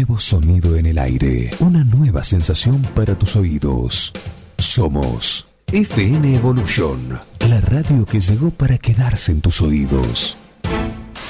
nuevo sonido en el aire, una nueva sensación para tus oídos. Somos FM Evolution, la radio que llegó para quedarse en tus oídos.